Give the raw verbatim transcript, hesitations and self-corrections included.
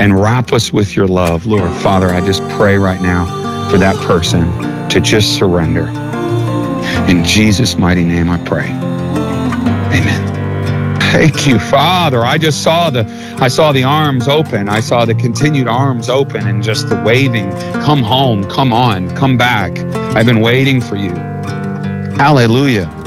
and wrap us with your love. Lord, Father, I just pray right now for that person to just surrender. In Jesus' mighty name I pray. Amen. Thank you, Father. I just saw the, I saw the arms open. I saw the continued arms open and just the waving. Come home, come on, come back. I've been waiting for you. Hallelujah.